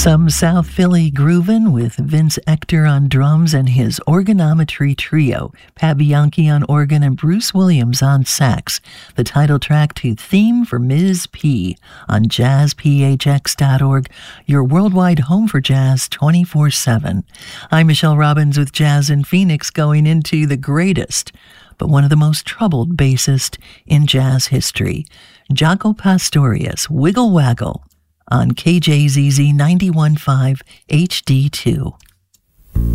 Some South Philly groovin' with Vince Ector on drums and his Orgonometry Trio, Pat Bianchi on organ and Bruce Williams on sax. The title track to Theme for Ms. P on jazzphx.org, your worldwide home for jazz 24/7. I'm Michelle Robbins with Jazz in Phoenix, going into the greatest, but one of the most troubled bassists in jazz history, Jaco Pastorius, Wiggle Waggle, on KJZZ 91.5 HD2.